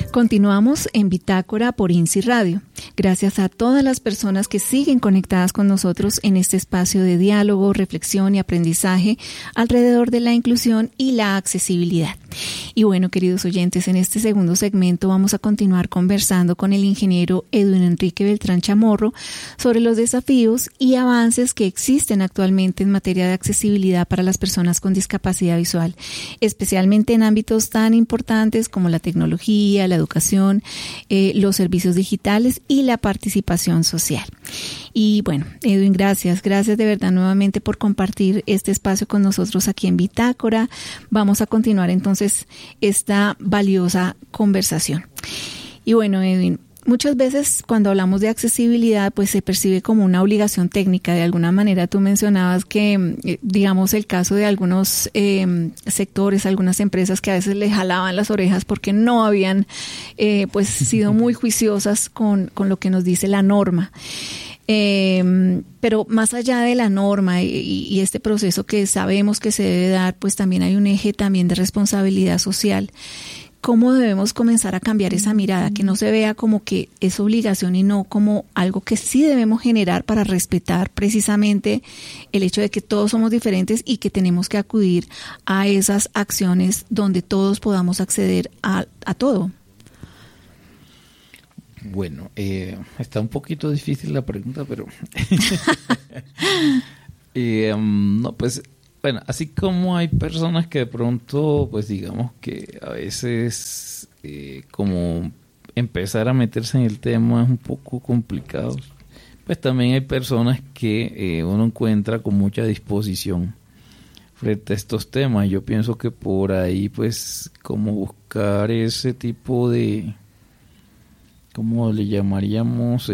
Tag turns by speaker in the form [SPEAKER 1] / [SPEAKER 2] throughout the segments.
[SPEAKER 1] Continuamos en Bitácora por INSI Radio. Gracias a todas las personas que siguen conectadas con nosotros en este espacio de diálogo, reflexión y aprendizaje alrededor de la inclusión y la accesibilidad. Y bueno, queridos oyentes, en este segundo segmento vamos a continuar conversando con el ingeniero Edwin Enrique Beltrán Chamorro sobre los desafíos y avances que existen actualmente en materia de accesibilidad para las personas con discapacidad visual, especialmente en ámbitos tan importantes como la tecnología, la educación, los servicios digitales y la participación social. Y bueno, Edwin, gracias de verdad nuevamente por compartir este espacio con nosotros aquí en Bitácora. Vamos a continuar entonces esta valiosa conversación. Y bueno, Edwin, muchas veces cuando hablamos de accesibilidad, pues se percibe como una obligación técnica. De alguna manera tú mencionabas que, digamos, el caso de algunos sectores, algunas empresas que a veces le jalaban las orejas porque no habían pues sido muy juiciosas con lo que nos dice la norma. Pero más allá de la norma y este proceso que sabemos que se debe dar, pues también hay un eje también de responsabilidad social. ¿Cómo debemos comenzar a cambiar esa mirada? Que no se vea como que es obligación y no como algo que sí debemos generar para respetar precisamente el hecho de que todos somos diferentes y que tenemos que acudir a esas acciones donde todos podamos acceder a todo.
[SPEAKER 2] Bueno, está un poquito difícil la pregunta, pero no, pues bueno, así como hay personas que de pronto, pues digamos que a veces como empezar a meterse en el tema es un poco complicado, pues también hay personas que uno encuentra con mucha disposición frente a estos temas. Yo pienso que por ahí, pues, como buscar ese tipo de, ¿cómo le llamaríamos?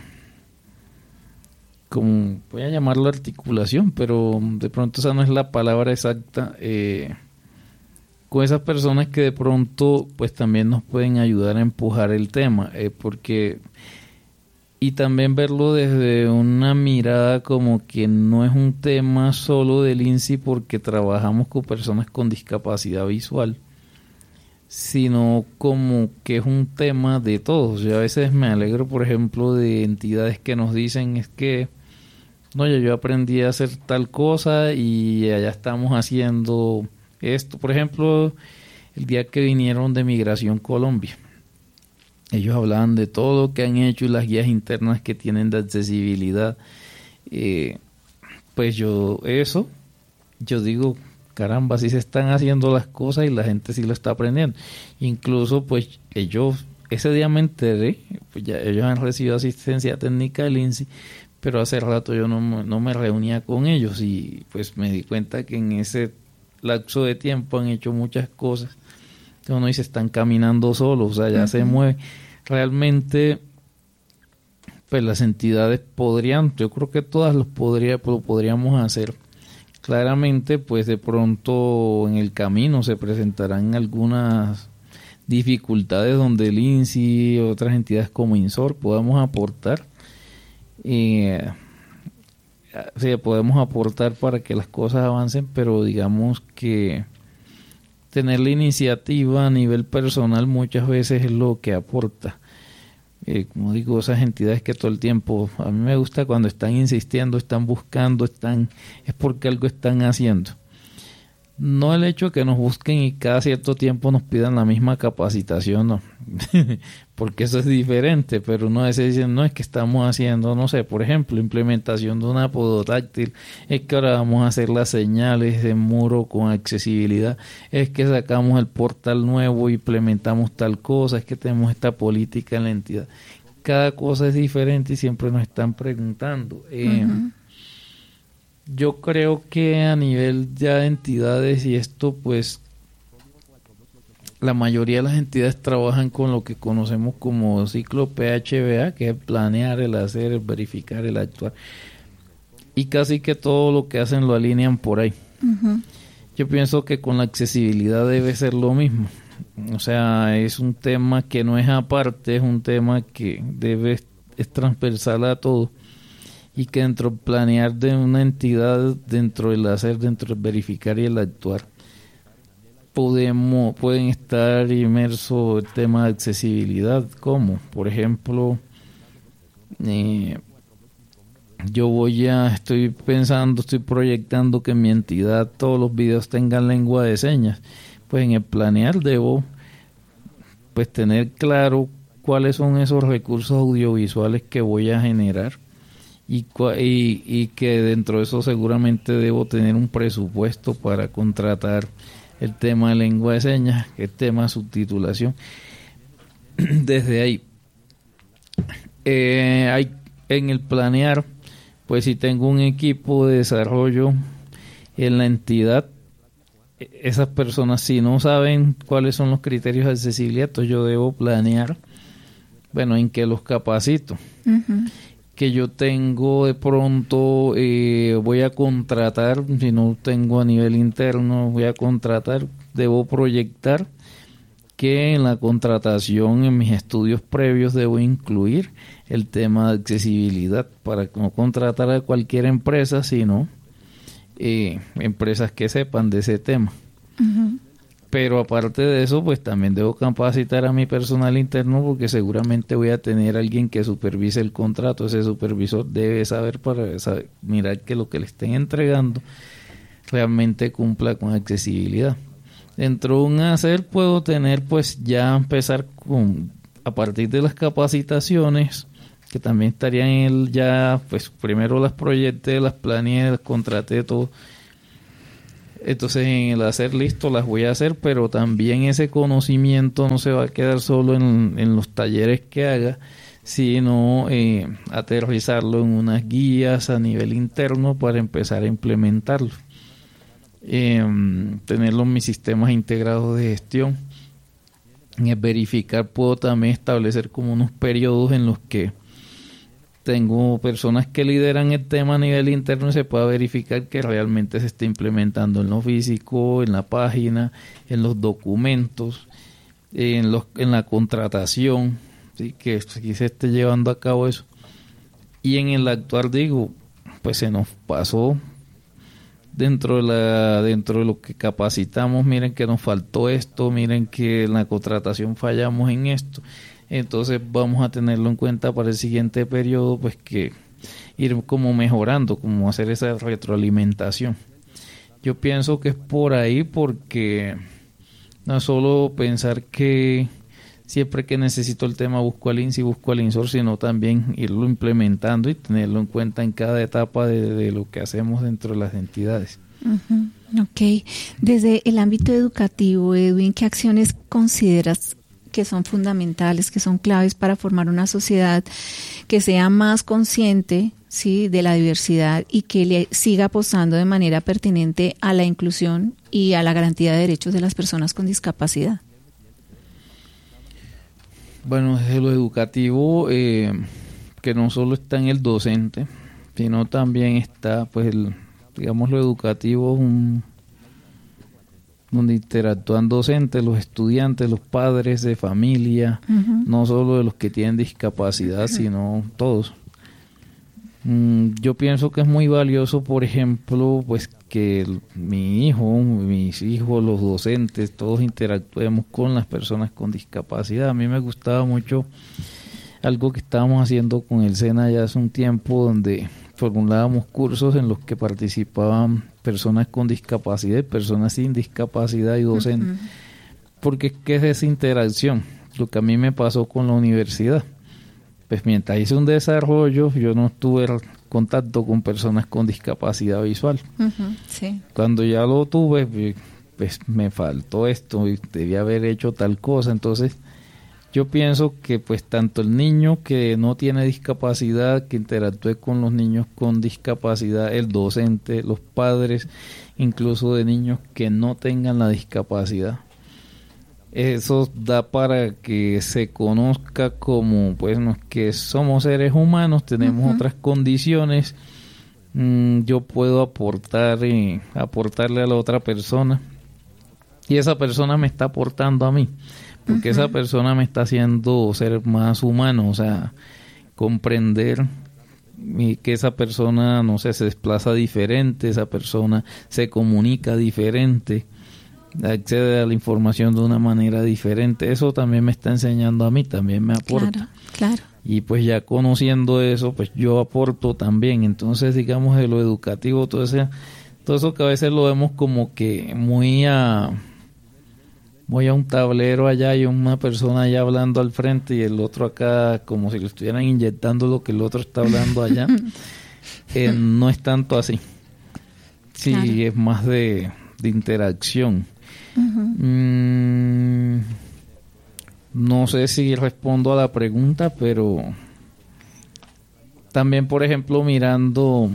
[SPEAKER 2] Como voy a llamarlo articulación, pero de pronto esa no es la palabra exacta, con esas personas que de pronto pues también nos pueden ayudar a empujar el tema, porque y también verlo desde una mirada como que no es un tema solo del INSI porque trabajamos con personas con discapacidad visual, sino como que es un tema de todos. Yo a veces me alegro, por ejemplo, de entidades que nos dicen es que no, yo aprendí a hacer tal cosa y allá estamos haciendo esto. Por ejemplo, el día que vinieron de Migración Colombia, ellos hablaban de todo lo que han hecho y las guías internas que tienen de accesibilidad. Pues yo digo, caramba, sí se están haciendo las cosas y la gente sí lo está aprendiendo. Incluso, pues, ese día me enteré, pues ya ellos han recibido asistencia técnica del INSI, pero hace rato yo no me reunía con ellos y pues me di cuenta que en ese lapso de tiempo han hecho muchas cosas. Entonces uno dice, están caminando solos, o sea, ya se mueve. Realmente, pues las entidades yo creo que todas lo podríamos hacer. Claramente, pues de pronto en el camino se presentarán algunas dificultades donde el INSI y otras entidades como INSOR podamos aportar. Podemos aportar para que las cosas avancen, pero digamos que tener la iniciativa a nivel personal muchas veces es lo que aporta. Como digo, esas entidades que todo el tiempo, a mí me gusta cuando están insistiendo, están buscando, es porque algo están haciendo. No el hecho de que nos busquen y cada cierto tiempo nos pidan la misma capacitación, no, porque eso es diferente, pero no es decir, no es que estamos haciendo, no sé, por ejemplo, implementación de una podotáctil, es que ahora vamos a hacer las señales de muro con accesibilidad, es que sacamos el portal nuevo y implementamos tal cosa, es que tenemos esta política en la entidad. Cada cosa es diferente y siempre nos están preguntando. Yo creo que a nivel ya de entidades y esto, pues la mayoría de las entidades trabajan con lo que conocemos como ciclo PHBA, que es planear, el hacer, el verificar, el actuar. Y casi que todo lo que hacen lo alinean por ahí. Yo pienso que con la accesibilidad debe ser lo mismo. O sea, es un tema que no es aparte, es un tema que es transversal a todo. Y que dentro del planear de una entidad, dentro del hacer, dentro del verificar y el actuar, pueden estar inmersos el tema de accesibilidad, como por ejemplo estoy proyectando que en mi entidad todos los videos tengan lengua de señas. Pues en el planear debo pues tener claro cuáles son esos recursos audiovisuales que voy a generar y que dentro de eso seguramente debo tener un presupuesto para contratar el tema de lengua de señas, el tema de subtitulación. Desde ahí hay en el planear, pues si tengo un equipo de desarrollo en la entidad, esas personas si no saben cuáles son los criterios de accesibilidad, entonces yo debo planear, bueno, en qué los capacito. Uh-huh. Que yo tengo de pronto, voy a contratar, si no tengo a nivel interno, debo proyectar que en la contratación, en mis estudios previos, debo incluir el tema de accesibilidad para no contratar a cualquier empresa, sino empresas que sepan de ese tema. Uh-huh. Pero aparte de eso, pues también debo capacitar a mi personal interno, porque seguramente voy a tener alguien que supervise el contrato. Ese supervisor debe saber mirar que lo que le estén entregando realmente cumpla con accesibilidad. Dentro de un hacer puedo tener, pues ya empezar a partir de las capacitaciones, que también estarían pues primero las proyecté, las planeé, las contraté, todo. Entonces en el hacer listo las voy a hacer, pero también ese conocimiento no se va a quedar solo en los talleres que haga, sino aterrizarlo en unas guías a nivel interno para empezar a implementarlo. Tenerlo en mis sistemas integrados de gestión. Verificar, puedo también establecer como unos periodos en los que tengo personas que lideran el tema a nivel interno y se pueda verificar que realmente se está implementando en lo físico, en la página, en los documentos, en la contratación, ¿sí? Que aquí se esté llevando a cabo eso. Y en el actuar pues se nos pasó dentro de lo que capacitamos, miren que nos faltó esto, miren que en la contratación fallamos en esto. Entonces vamos a tenerlo en cuenta para el siguiente periodo, pues que ir como mejorando, como hacer esa retroalimentación. Yo pienso que es por ahí, porque no solo pensar que siempre que necesito el tema busco al INSS y busco al INSOR, sino también irlo implementando y tenerlo en cuenta en cada etapa de lo que hacemos dentro de las entidades.
[SPEAKER 1] Uh-huh. Ok. Desde el ámbito educativo, Edwin, ¿qué acciones consideras que son fundamentales, que son claves para formar una sociedad que sea más consciente, ¿sí?, de la diversidad y que le siga apostando de manera pertinente a la inclusión y a la garantía de derechos de las personas con discapacidad?
[SPEAKER 2] Bueno, desde lo educativo, que no solo está en el docente, sino también está, pues, lo educativo, donde interactúan docentes, los estudiantes, los padres de familia, uh-huh. No solo de los que tienen discapacidad, uh-huh. sino todos. Yo pienso que es muy valioso, por ejemplo, pues que mis hijos, los docentes, todos interactuemos con las personas con discapacidad. A mí me gustaba mucho algo que estábamos haciendo con el SENA ya hace un tiempo, donde formulábamos cursos en los que participaban personas con discapacidad y personas sin discapacidad y docentes. Uh-huh. Porque es que es esa interacción, lo que a mí me pasó con la universidad. Pues mientras hice un desarrollo, yo no tuve contacto con personas con discapacidad visual. Uh-huh, sí. Cuando ya lo tuve, pues me faltó esto y debía haber hecho tal cosa. Entonces, yo pienso que pues tanto el niño que no tiene discapacidad, que interactúe con los niños con discapacidad, el docente, los padres, incluso de niños que no tengan la discapacidad. Eso da para que se conozca como, pues, que somos seres humanos, tenemos uh-huh. otras condiciones. Yo puedo aportarle a la otra persona y esa persona me está aportando a mí, porque uh-huh. esa persona me está haciendo ser más humano, o sea, comprender que esa persona, no sé, se desplaza diferente, esa persona se comunica diferente. accede a la información de una manera diferente. Eso también me está enseñando a mí, también me aporta.
[SPEAKER 1] Claro.
[SPEAKER 2] Y pues ya conociendo eso, pues yo aporto también. Entonces, digamos, de lo educativo, todo eso que a veces lo vemos como que muy a un tablero allá y una persona allá hablando al frente y el otro acá como si le estuvieran inyectando lo que el otro está hablando allá. No es tanto así. Sí, claro. Es más de interacción. No sé si respondo a la pregunta, pero también, por ejemplo, mirando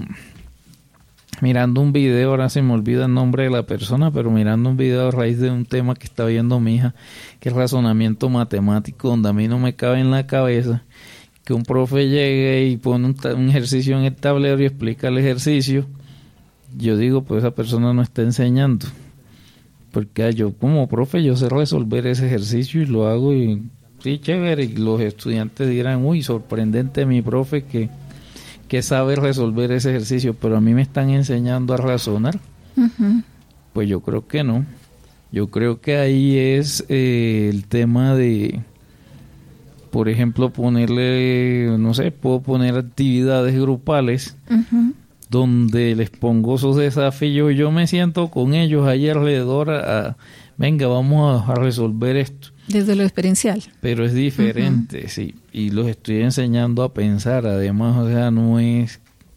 [SPEAKER 2] un video, ahora se me olvida el nombre de la persona, pero mirando un video a raíz de un tema que está viendo mi hija, que es razonamiento matemático, donde a mí no me cabe en la cabeza que un profe llegue y pone un ejercicio en el tablero y explica el ejercicio. Yo digo, pues esa persona no está enseñando. Porque yo como profe yo sé resolver ese ejercicio y lo hago y sí, chévere, y los estudiantes dirán, uy, sorprendente mi profe que sabe resolver ese ejercicio, pero a mí me están enseñando a razonar. Pues yo creo que no. Yo creo que ahí es el tema de, por ejemplo, ponerle, no sé, puedo poner actividades grupales donde les pongo esos desafíos, yo me siento con ellos ahí alrededor venga, vamos a resolver esto.
[SPEAKER 1] Desde lo experiencial.
[SPEAKER 2] Pero es diferente, sí, y los estoy enseñando a pensar, además, o sea, no es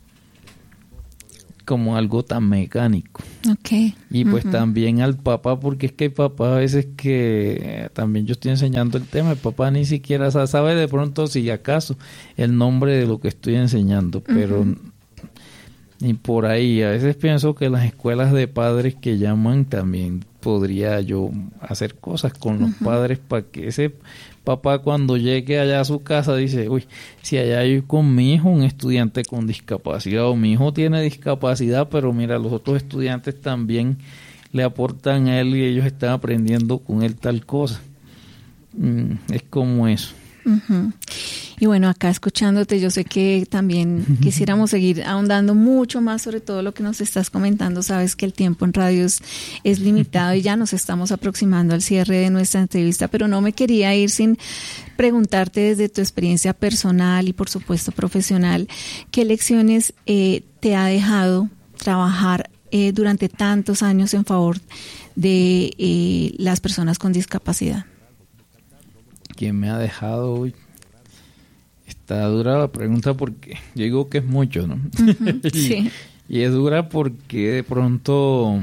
[SPEAKER 2] como algo tan mecánico.
[SPEAKER 1] Okay.
[SPEAKER 2] Y pues también al papá, porque es que el papá a veces que también yo estoy enseñando el tema, el papá ni siquiera sabe de pronto si acaso el nombre de lo que estoy enseñando, pero y por ahí a veces pienso que las escuelas de padres que llaman también podría yo hacer cosas con los padres para que ese papá cuando llegue allá a su casa dice, uy, si allá hay con mi hijo un estudiante con discapacidad o mi hijo tiene discapacidad, pero mira, los otros estudiantes también le aportan a él y ellos están aprendiendo con él tal cosa. Es como eso.
[SPEAKER 1] Y bueno, acá escuchándote, yo sé que también quisiéramos seguir ahondando mucho más sobre todo lo que nos estás comentando. Sabes que el tiempo en radio es limitado y ya nos estamos aproximando al cierre de nuestra entrevista, pero no me quería ir sin preguntarte desde tu experiencia personal y por supuesto profesional, ¿qué lecciones te ha dejado trabajar durante tantos años en favor de las personas con discapacidad?
[SPEAKER 2] ¿Quién me ha dejado hoy? Está dura la pregunta porque yo digo que es mucho, ¿no?
[SPEAKER 1] Sí.
[SPEAKER 2] Y es dura porque de pronto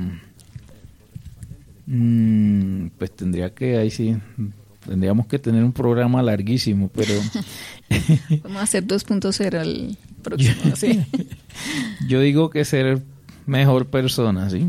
[SPEAKER 2] pues tendríamos que tener un programa larguísimo, pero
[SPEAKER 1] vamos a hacer 2.0 el próximo, sí.
[SPEAKER 2] Yo digo que ser mejor persona, ¿sí?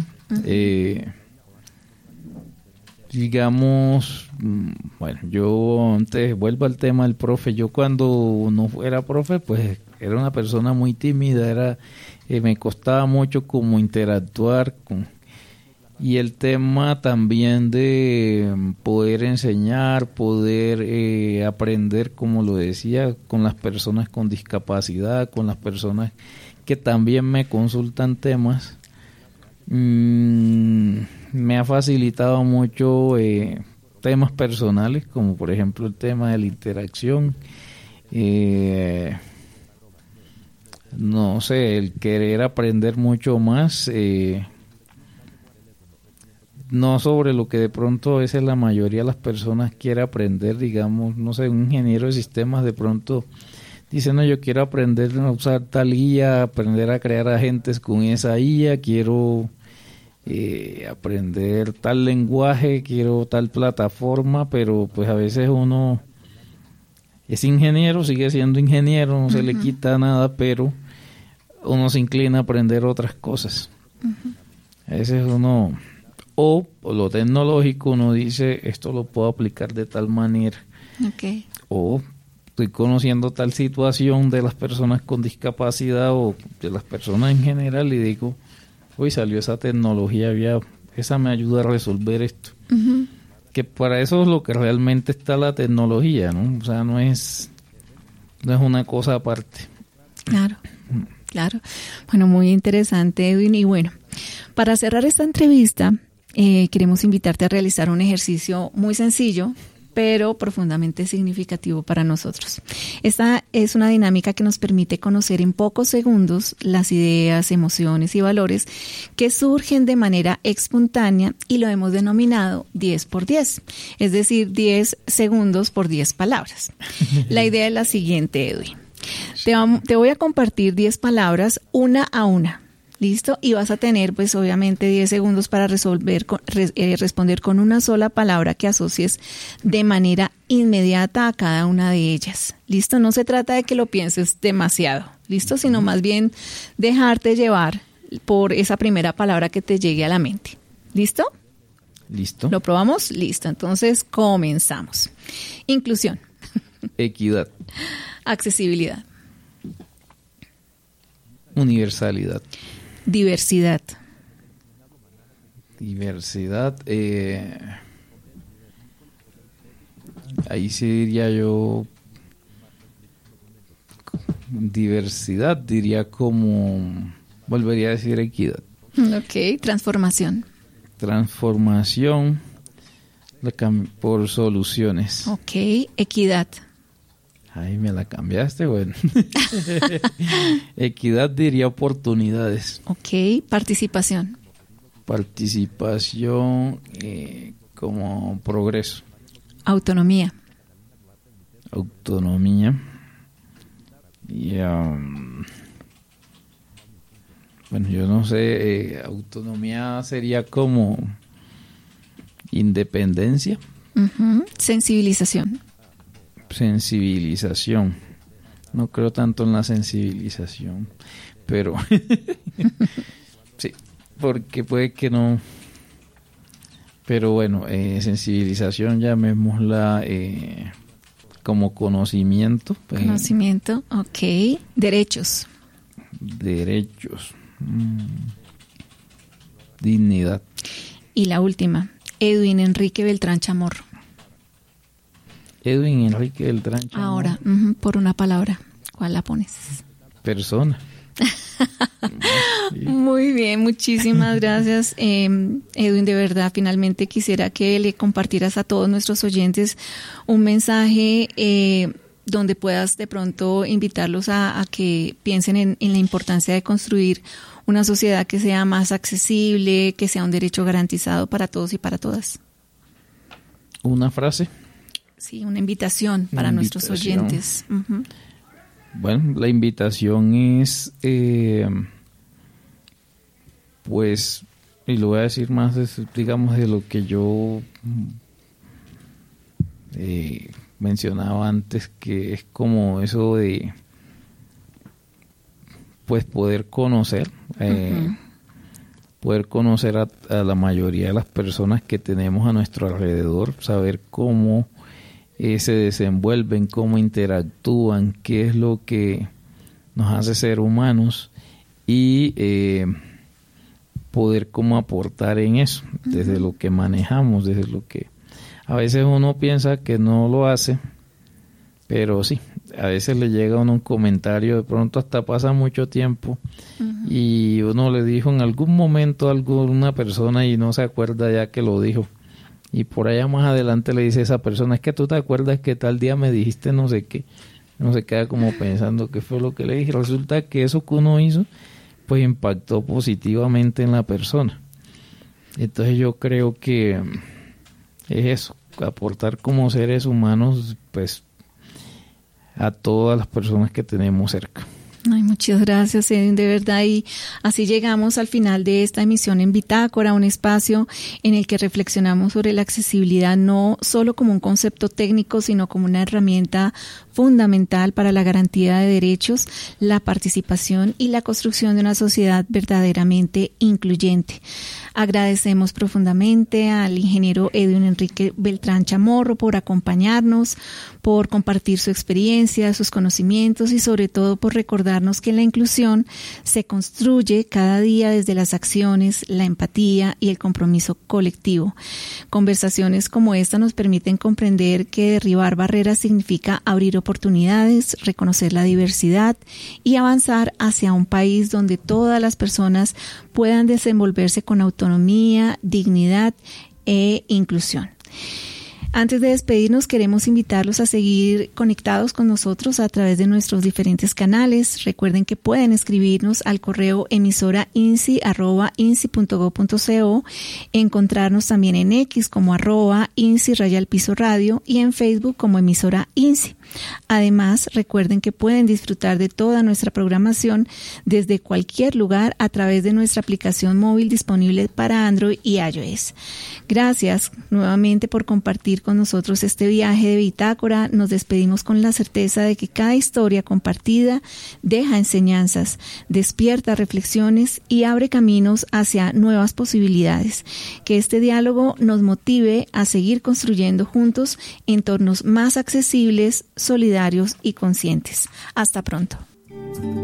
[SPEAKER 2] Digamos, bueno, yo antes vuelvo al tema del profe. Yo cuando no era profe, pues era una persona muy tímida, me costaba mucho como interactuar y el tema también de poder enseñar, poder aprender, como lo decía, con las personas con discapacidad, con las personas que también me consultan temas. Me ha facilitado mucho temas personales, como por ejemplo el tema de la interacción, no sé, el querer aprender mucho más, no sobre lo que de pronto a veces la mayoría de las personas quiere aprender, digamos, no sé, un ingeniero de sistemas de pronto dice, no, yo quiero aprender a usar tal IA, aprender a crear agentes con esa IA, quiero aprender tal lenguaje, quiero tal plataforma, pero pues a veces uno es ingeniero, sigue siendo ingeniero, no se le quita nada, pero uno se inclina a aprender otras cosas. A veces uno, o lo tecnológico, uno dice, esto lo puedo aplicar de tal manera. O estoy conociendo tal situación de las personas con discapacidad o de las personas en general y digo, hoy salió esa tecnología, esa me ayuda a resolver esto. Que para eso es lo que realmente está la tecnología, ¿no? O sea, no es una cosa aparte.
[SPEAKER 1] Claro. Bueno, muy interesante, Edwin. Y bueno, para cerrar esta entrevista, queremos invitarte a realizar un ejercicio muy sencillo, pero profundamente significativo para nosotros. Esta es una dinámica que nos permite conocer en pocos segundos las ideas, emociones y valores que surgen de manera espontánea y lo hemos denominado 10 por 10, es decir, 10 segundos por 10 palabras. La idea es la siguiente, Edwin. Te voy a compartir 10 palabras una a una. ¿Listo? Y vas a tener, pues, obviamente 10 segundos para responder con una sola palabra que asocies de manera inmediata a cada una de ellas. ¿Listo? No se trata de que lo pienses demasiado, ¿listo? Sino más bien dejarte llevar por esa primera palabra que te llegue a la mente. ¿Listo?
[SPEAKER 2] Listo.
[SPEAKER 1] ¿Lo probamos? Listo. Entonces, comenzamos. Inclusión.
[SPEAKER 2] Equidad.
[SPEAKER 1] Accesibilidad.
[SPEAKER 2] Universalidad.
[SPEAKER 1] Diversidad.
[SPEAKER 2] Diversidad. Ahí sí diría yo. Diversidad, diría como. Volvería a decir equidad.
[SPEAKER 1] Ok. Transformación.
[SPEAKER 2] Transformación. Por soluciones.
[SPEAKER 1] Ok. Equidad.
[SPEAKER 2] Ay, me la cambiaste, bueno. Equidad diría oportunidades.
[SPEAKER 1] Ok, participación.
[SPEAKER 2] Participación como progreso.
[SPEAKER 1] Autonomía.
[SPEAKER 2] Autonomía. Y, bueno, yo no sé, autonomía sería como independencia.
[SPEAKER 1] Uh-huh. Sensibilización.
[SPEAKER 2] Sensibilización. No creo tanto en la sensibilización, pero sí, porque puede que no. Pero bueno, sensibilización, llamémosla como conocimiento.
[SPEAKER 1] Conocimiento, ok. Derechos.
[SPEAKER 2] Derechos. Dignidad.
[SPEAKER 1] Y la última, Edwin Enrique Beltrán Chamorro.
[SPEAKER 2] Edwin Enrique Beltrán Chamorro.
[SPEAKER 1] Ahora, por una palabra, ¿cuál la pones?
[SPEAKER 2] Persona.
[SPEAKER 1] Sí. Muy bien, muchísimas gracias, Edwin. De verdad, finalmente quisiera que le compartieras a todos nuestros oyentes un mensaje donde puedas de pronto invitarlos a que piensen en la importancia de construir una sociedad que sea más accesible, que sea un derecho garantizado para todos y para todas.
[SPEAKER 2] ¿Una frase?
[SPEAKER 1] Sí, una invitación para nuestros oyentes. Uh-huh.
[SPEAKER 2] Bueno, la invitación es, pues, y lo voy a decir más, digamos, de lo que yo mencionaba antes, que es como eso de, pues, poder conocer, uh-huh. Poder conocer a la mayoría de las personas que tenemos a nuestro alrededor, saber cómo se desenvuelven, cómo interactúan, qué es lo que nos hace ser humanos y poder cómo aportar en eso, desde lo que manejamos, desde lo que a veces uno piensa que no lo hace, pero sí, a veces le llega a uno un comentario, de pronto hasta pasa mucho tiempo y uno le dijo en algún momento a alguna persona y no se acuerda ya que lo dijo. Y por allá más adelante le dice a esa persona, es que tú te acuerdas que tal día me dijiste no sé qué. Uno se queda como pensando qué fue lo que le dije. Resulta que eso que uno hizo, pues impactó positivamente en la persona. Entonces yo creo que es eso, aportar como seres humanos, pues, a todas las personas que tenemos cerca.
[SPEAKER 1] Ay, muchas gracias, Edwin, de verdad. Y así llegamos al final de esta emisión en Bitácora, un espacio en el que reflexionamos sobre la accesibilidad no solo como un concepto técnico, sino como una herramienta fundamental para la garantía de derechos, la participación y la construcción de una sociedad verdaderamente incluyente. Agradecemos profundamente al ingeniero Edwin Enrique Beltrán Chamorro por acompañarnos, por compartir su experiencia, sus conocimientos y sobre todo por recordarnos que la inclusión se construye cada día desde las acciones, la empatía y el compromiso colectivo. Conversaciones como esta nos permiten comprender que derribar barreras significa abrir oportunidades, reconocer la diversidad y avanzar hacia un país donde todas las personas puedan desenvolverse con autonomía, dignidad e inclusión. Antes de despedirnos, queremos invitarlos a seguir conectados con nosotros a través de nuestros diferentes canales. Recuerden que pueden escribirnos al correo emisorainsi@insi.go.co, encontrarnos también en X como @INSI_radio y en Facebook como emisora INSI. Además, recuerden que pueden disfrutar de toda nuestra programación desde cualquier lugar a través de nuestra aplicación móvil disponible para Android y iOS. Gracias nuevamente por compartir con nosotros este viaje de Bitácora. Nos despedimos con la certeza de que cada historia compartida deja enseñanzas, despierta reflexiones y abre caminos hacia nuevas posibilidades. Que este diálogo nos motive a seguir construyendo juntos entornos más accesibles, solidarios y conscientes. Hasta pronto.